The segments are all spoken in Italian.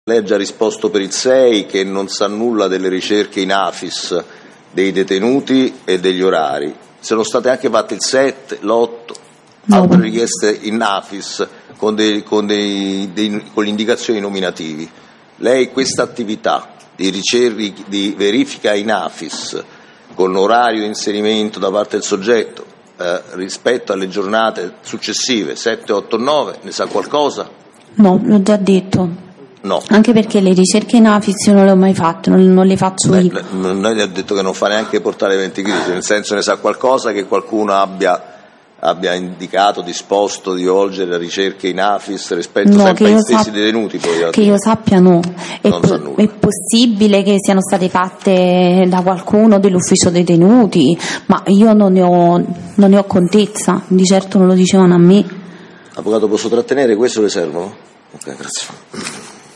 Lei ha già risposto per il 6 che non sa nulla delle ricerche in AFIS dei detenuti e degli orari. Sono state anche fatte il 7, l'8, altre richieste in AFIS con le indicazioni nominativi. Lei questa attività di verifica in AFIS con orario di inserimento da parte del soggetto rispetto alle giornate successive 7, 8, 9, ne sa qualcosa? No, l'ho già detto. No. Anche perché le ricerche in AFIS io non le ho mai fatte, non le faccio io. Noi le ho detto che non fa neanche portare eventi critici, nel senso ne sa qualcosa che qualcuno abbia indicato, disposto di volgere a ricerche in AFIS rispetto sempre agli stessi detenuti? Che io sappia no. È possibile che siano state fatte da qualcuno dell'ufficio dei detenuti, ma io non ne ho contezza, di certo non lo dicevano a me. Avvocato, posso trattenere? Questo le servono? Ok, grazie.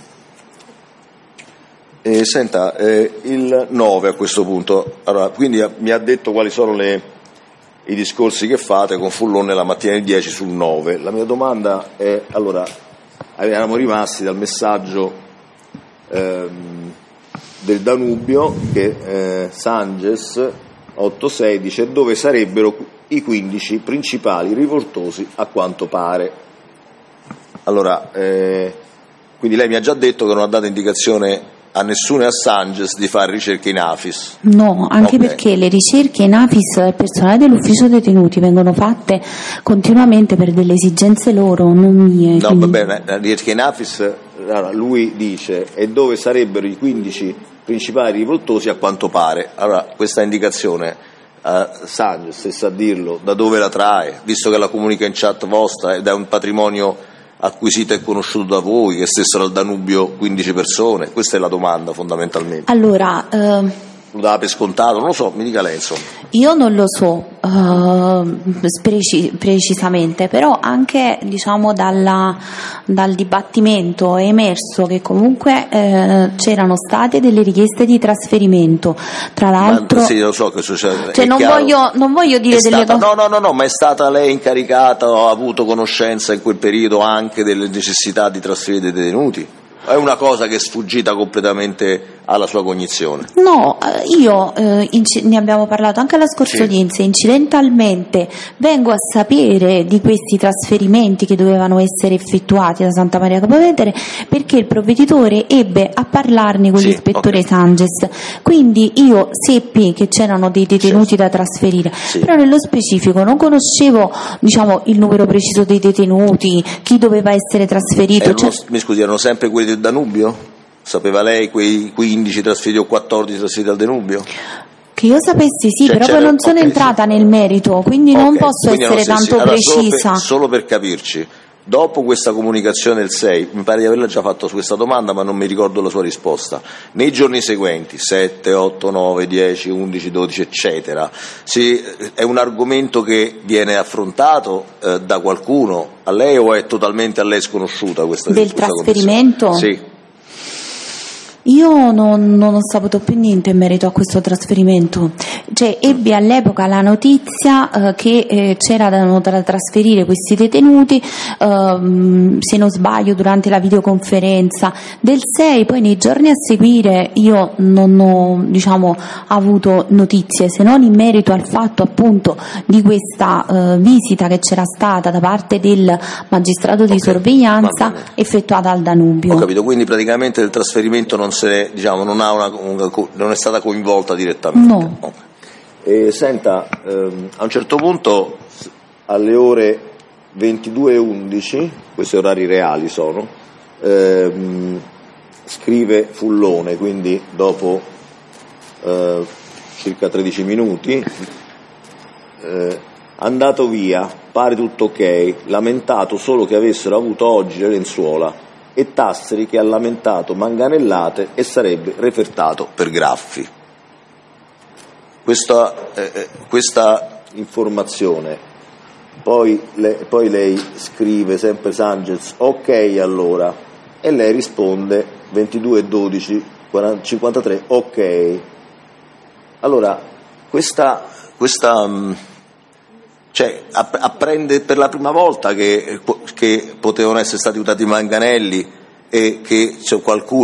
Senta, il 9 a questo punto, allora, quindi mi ha detto quali sono i discorsi che fate con Fullone la mattina del 10 sul 9. La mia domanda è, allora, eravamo rimasti dal messaggio del Danubio che Sanges 8-6 dice dove sarebbero i 15 principali rivoltosi a quanto pare. Allora, quindi lei mi ha già detto che non ha dato indicazione a nessuno e a Sanges di fare ricerche in AFIS? No, anche perché le ricerche in AFIS al personale dell'ufficio detenuti vengono fatte continuamente per delle esigenze loro, non mie. No, va bene, la ricerca in AFIS, allora, lui dice, e dove sarebbero i 15 principali rivoltosi a quanto pare. Allora, questa indicazione, Sanges, se sa dirlo, da dove la trae, visto che la comunica in chat vostra ed è un patrimonio acquisito e conosciuto da voi, che stessero al Danubio 15 persone? Questa è la domanda fondamentalmente. Allora, lo dava per scontato? Non lo so, mi dica lei insomma. Io non lo so precisamente, però anche diciamo dal dibattimento è emerso che comunque c'erano state delle richieste di trasferimento, tra l'altro. Sì, lo so che succede. Cioè non voglio dire delle cose. No, ma è stata lei incaricata o ha avuto conoscenza in quel periodo anche delle necessità di trasferire dei detenuti? È una cosa che è sfuggita completamente alla sua cognizione? No, io ne abbiamo parlato anche alla scorsa udienza, incidentalmente vengo a sapere di questi trasferimenti che dovevano essere effettuati da Santa Maria Capua Vetere perché il provveditore ebbe a parlarne con l'ispettore Sanges, quindi io seppi che c'erano dei detenuti da trasferire, però nello specifico non conoscevo il numero preciso dei detenuti, chi doveva essere trasferito. Mi scusi, erano sempre quelli del Danubio? Sapeva lei quei 15 trasferiti o 14 trasferiti al Danubio? Che io sapessi però poi non sono entrata nel merito, quindi non posso essere tanto precisa. Solo per capirci, dopo questa comunicazione del 6, mi pare di averla già fatto su questa domanda ma non mi ricordo la sua risposta, nei giorni seguenti 7, 8, 9, 10, 11, 12 eccetera, è un argomento che viene affrontato da qualcuno a lei o è totalmente a lei sconosciuta questa del trasferimento? Sì. Io non ho saputo più niente in merito a questo trasferimento, ebbi all'epoca la notizia che c'erano da trasferire questi detenuti, se non sbaglio durante la videoconferenza del 6, poi nei giorni a seguire io non ho avuto notizie se non in merito al fatto appunto di questa visita che c'era stata da parte del magistrato di sorveglianza effettuata al Danubio. Ho capito, quindi praticamente il trasferimento non è stata coinvolta direttamente. No. Senta, a un certo punto alle ore 22:11, questi orari reali sono, scrive Fullone, quindi dopo circa 13 minuti, andato via, pare tutto ok, lamentato solo che avessero avuto oggi le lenzuola e Tasseri che ha lamentato manganellate e sarebbe refertato per graffi. Questa informazione, poi lei scrive sempre Sanges, ok allora, e lei risponde 22:12, 53, ok. Allora, apprende per la prima volta che potevano essere stati usati i manganelli e che c'è qualcuno